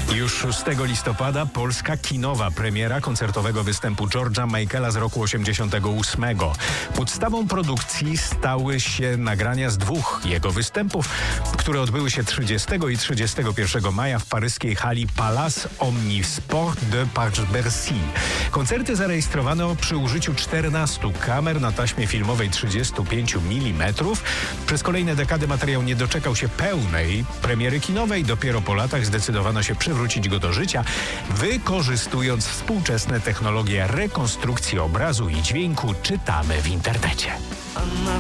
Już 6 listopada polska kinowa premiera koncertowego występu George'a Michaela z roku 88. Podstawą produkcji stały się nagrania z 2 jego występów, które odbyły się 30 i 31 maja w paryskiej hali Palace Omnisport de Paris-Bercy. Koncerty zarejestrowano przy użyciu 14 kamer na taśmie filmowej 35 mm. Przez kolejne dekady materiał nie doczekał się pełnej premiery kinowej. Dopiero po latach zdecydowano się przywrócić go do życia, wykorzystując współczesne technologie rekonstrukcji obrazu i dźwięku, czytamy w internecie.